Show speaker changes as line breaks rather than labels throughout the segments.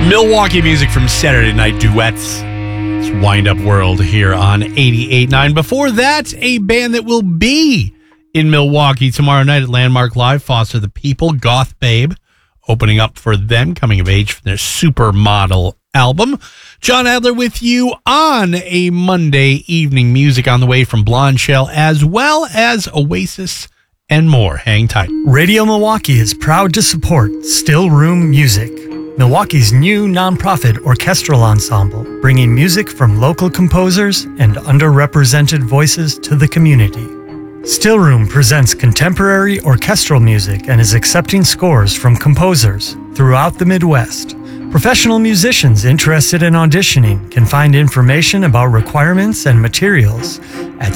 Milwaukee music from Saturday Night Duets. It's Wind Up World here on 88.9. Before that, a band that will be in Milwaukee tomorrow night at Landmark Live, Foster the People, Goth Babe, opening up for them, coming of age for their Supermodel album. John Adler with you on a Monday evening. Music on the way from Blonde Shell, as well as Oasis and more. Hang tight.
Radio Milwaukee is proud to support Still Room Music, Milwaukee's new nonprofit orchestral ensemble, bringing music from local composers and underrepresented voices to the community. Still Room presents contemporary orchestral music and is accepting scores from composers throughout the Midwest. Professional musicians interested in auditioning can find information about requirements and materials at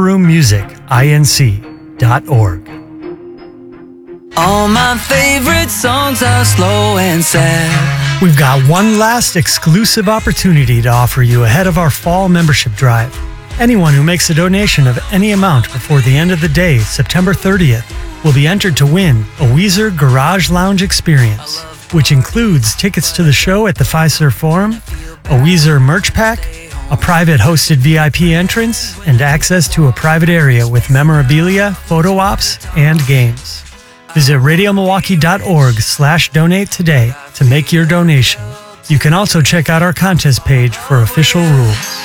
stillroommusicinc.org.
All my favorite songs are slow and sad.
We've got one last exclusive opportunity to offer you ahead of our fall membership drive. Anyone who makes a donation of any amount before the end of the day, September 30th, will be entered to win a Weezer Garage Lounge experience, which includes tickets to the show at the Fiserv Forum, a Weezer merch pack, a private hosted VIP entrance, and access to a private area with memorabilia, photo ops, and games. Visit radiomilwaukee.org/donate today to make your donation. You can also check out our contest page for official rules.